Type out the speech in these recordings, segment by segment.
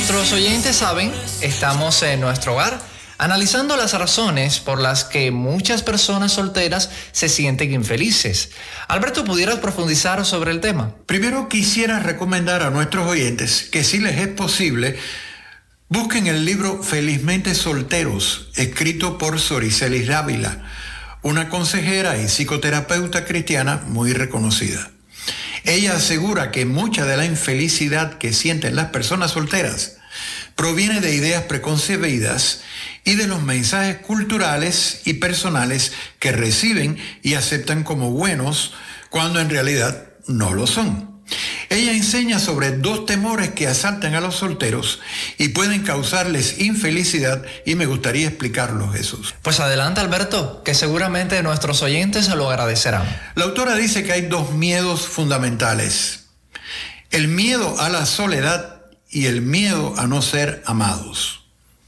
nuestros oyentes saben, estamos en nuestro hogar analizando las razones por las que muchas personas solteras se sienten infelices. Alberto, ¿pudieras profundizar sobre el tema? Primero quisiera recomendar a nuestros oyentes que, si les es posible, busquen el libro Felizmente Solteros, escrito por Soricelis Dávila, una consejera y psicoterapeuta cristiana muy reconocida. Ella asegura que mucha de la infelicidad que sienten las personas solteras proviene de ideas preconcebidas y de los mensajes culturales y personales que reciben y aceptan como buenos cuando en realidad no lo son. Ella enseña sobre 2 temores que asaltan a los solteros y pueden causarles infelicidad, y me gustaría explicarlos, Jesús. Pues adelante, Alberto, que seguramente nuestros oyentes se lo agradecerán. La autora dice que hay 2 miedos fundamentales: el miedo a la soledad y el miedo a no ser amados.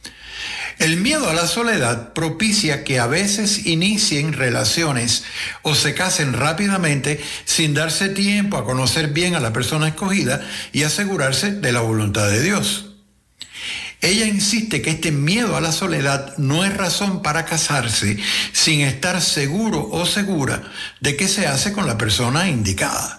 El miedo a la soledad propicia que a veces inicien relaciones o se casen rápidamente sin darse tiempo a conocer bien a la persona escogida y asegurarse de la voluntad de Dios. Ella insiste que este miedo a la soledad no es razón para casarse sin estar seguro o segura de qué se hace con la persona indicada.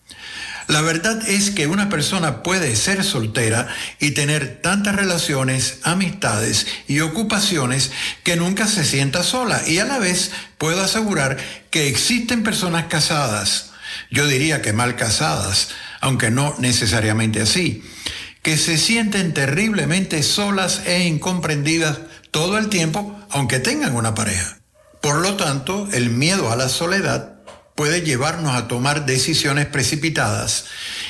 La verdad es que una persona puede ser soltera y tener tantas relaciones, amistades y ocupaciones que nunca se sienta sola, y a la vez puedo asegurar que existen personas casadas, yo diría que mal casadas, aunque no necesariamente así, que se sienten terriblemente solas e incomprendidas todo el tiempo, aunque tengan una pareja. Por lo tanto, el miedo a la soledad puede llevarnos a tomar decisiones precipitadas,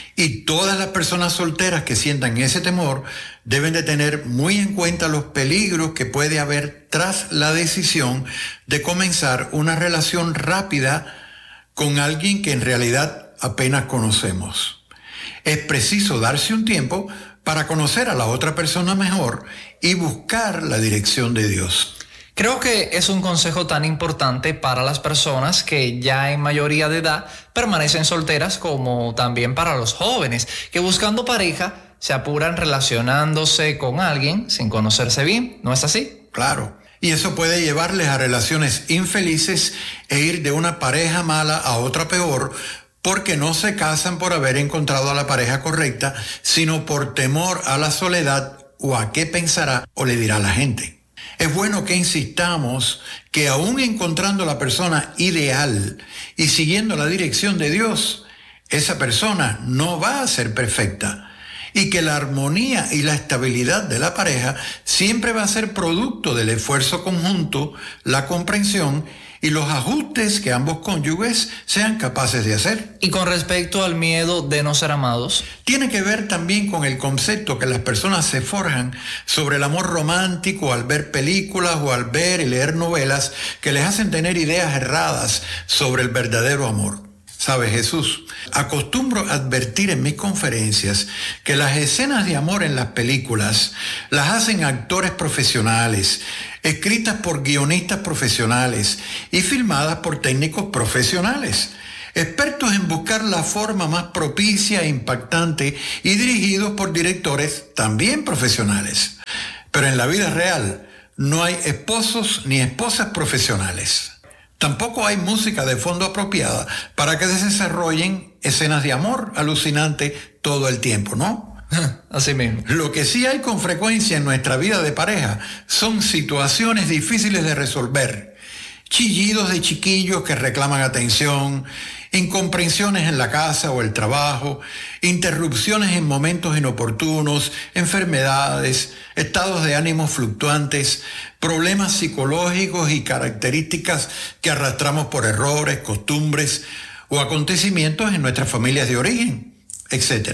y todas las personas solteras que sientan ese temor deben de tener muy en cuenta los peligros que puede haber tras la decisión de comenzar una relación rápida con alguien que en realidad apenas conocemos. Es preciso darse un tiempo para conocer a la otra persona mejor y buscar la dirección de Dios. Creo que es un consejo tan importante para las personas que ya en mayoría de edad permanecen solteras, como también para los jóvenes que, buscando pareja, se apuran relacionándose con alguien sin conocerse bien. ¿No es así? Claro. Y eso puede llevarles a relaciones infelices e ir de una pareja mala a otra peor, porque no se casan por haber encontrado a la pareja correcta, sino por temor a la soledad o a qué pensará o le dirá la gente. Es bueno que insistamos que aún encontrando la persona ideal y siguiendo la dirección de Dios, esa persona no va a ser perfecta, y que la armonía y la estabilidad de la pareja siempre va a ser producto del esfuerzo conjunto, la comprensión y los ajustes que ambos cónyuges sean capaces de hacer. Y con respecto al miedo de no ser amados, tiene que ver también con el concepto que las personas se forjan sobre el amor romántico al ver películas o al ver y leer novelas que les hacen tener ideas erradas sobre el verdadero amor. ¿Sabe, Jesús? Acostumbro advertir en mis conferencias que las escenas de amor en las películas las hacen actores profesionales, escritas por guionistas profesionales y filmadas por técnicos profesionales, expertos en buscar la forma más propicia e impactante, y dirigidos por directores también profesionales. Pero en la vida real no hay esposos ni esposas profesionales. Tampoco hay música de fondo apropiada para que se desarrollen escenas de amor alucinante todo el tiempo, ¿no? Así mismo. Lo que sí hay con frecuencia en nuestra vida de pareja son situaciones difíciles de resolver. Chillidos de chiquillos que reclaman atención, incomprensiones en la casa o el trabajo, interrupciones en momentos inoportunos, enfermedades, estados de ánimo fluctuantes, problemas psicológicos y características que arrastramos por errores, costumbres o acontecimientos en nuestras familias de origen, etc.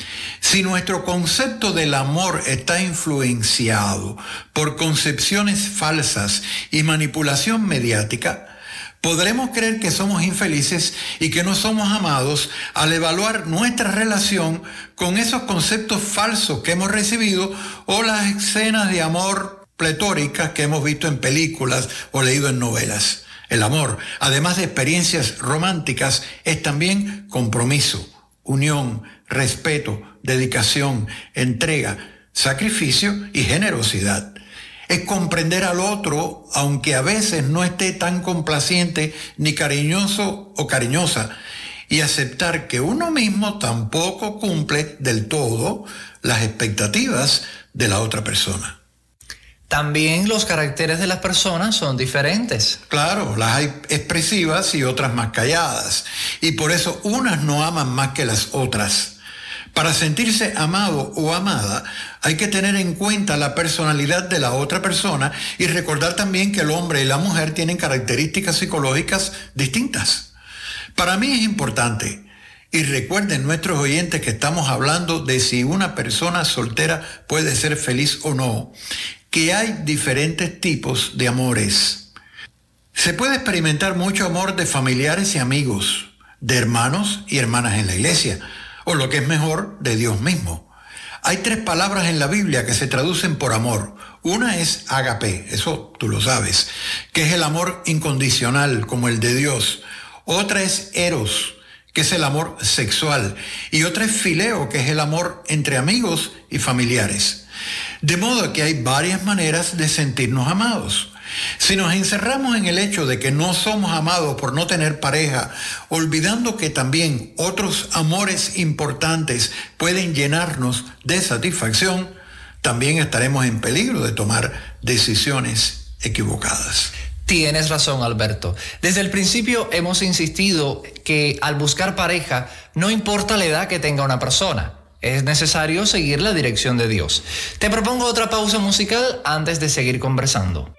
Si nuestro concepto del amor está influenciado por concepciones falsas y manipulación mediática, podremos creer que somos infelices y que no somos amados al evaluar nuestra relación con esos conceptos falsos que hemos recibido o las escenas de amor pletóricas que hemos visto en películas o leído en novelas. El amor, además de experiencias románticas, es también compromiso, unión, respeto, dedicación, entrega, sacrificio y generosidad. Es comprender al otro, aunque a veces no esté tan complaciente ni cariñoso o cariñosa, y aceptar que uno mismo tampoco cumple del todo las expectativas de la otra persona. También los caracteres de las personas son diferentes. Claro, las hay expresivas y otras más calladas, y por eso unas no aman más que las otras. Para sentirse amado o amada, hay que tener en cuenta la personalidad de la otra persona y recordar también que el hombre y la mujer tienen características psicológicas distintas. Para mí es importante, y recuerden nuestros oyentes que estamos hablando de si una persona soltera puede ser feliz o no, que hay diferentes tipos de amores. Se puede experimentar mucho amor de familiares y amigos, de hermanos y hermanas en la iglesia, o lo que es mejor, de Dios mismo. Hay 3 palabras en la Biblia que se traducen por amor. Una es ágape, eso tú lo sabes, que es el amor incondicional, como el de Dios. Otra es eros, que es el amor sexual. Y otra es fileo, que es el amor entre amigos y familiares. De modo que hay varias maneras de sentirnos amados. Si nos encerramos en el hecho de que no somos amados por no tener pareja, olvidando que también otros amores importantes pueden llenarnos de satisfacción, también estaremos en peligro de tomar decisiones equivocadas. Tienes razón, Alberto. Desde el principio hemos insistido que al buscar pareja, no importa la edad que tenga una persona. Es necesario seguir la dirección de Dios. Te propongo otra pausa musical antes de seguir conversando.